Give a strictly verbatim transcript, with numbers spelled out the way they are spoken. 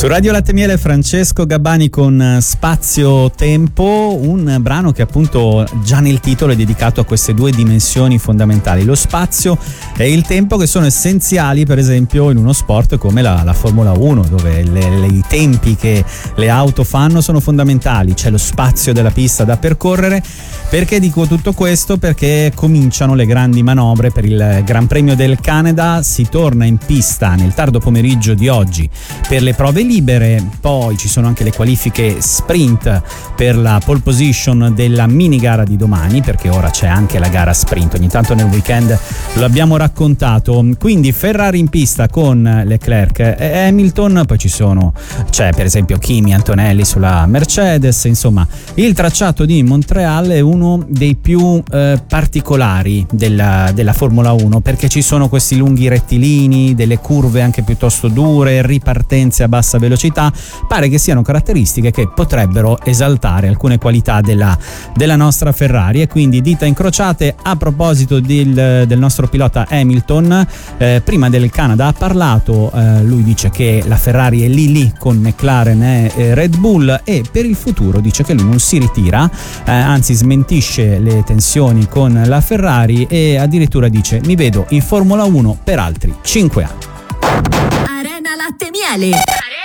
Su Radio Latte Miele Francesco Gabbani con Spazio Tempo, un brano che appunto già nel titolo è dedicato a queste due dimensioni fondamentali, lo spazio e il tempo, che sono essenziali per esempio in uno sport come la, la Formula uno, dove le, le, i tempi che le auto fanno sono fondamentali, c'è lo spazio della pista da percorrere. Perché dico tutto questo? Perché cominciano le grandi manovre per il Gran Premio del Canada, si torna in pista nel tardo pomeriggio di oggi per le prove libere, poi ci sono anche le qualifiche sprint per la pole position della mini gara di domani, perché ora c'è anche la gara sprint, ogni tanto nel weekend lo abbiamo raccontato. Quindi Ferrari in pista con Leclerc e Hamilton, poi ci sono c'è per esempio Kimi Antonelli sulla Mercedes, insomma il tracciato di Montreal è uno dei più eh, particolari della, della Formula uno, perché ci sono questi lunghi rettilini, delle curve anche piuttosto dure, ripartenze a bassa velocità. Pare che siano caratteristiche che potrebbero esaltare alcune qualità della, della nostra Ferrari, e quindi dita incrociate. A proposito del, del nostro pilota Hamilton, eh, prima del Canada ha parlato, eh, lui dice che la Ferrari è lì lì con McLaren e eh, Red Bull, e per il futuro dice che lui non si ritira, eh, anzi smentisce le tensioni con la Ferrari e addirittura dice: mi vedo in Formula uno per altri cinque anni. Arena Latte Miele.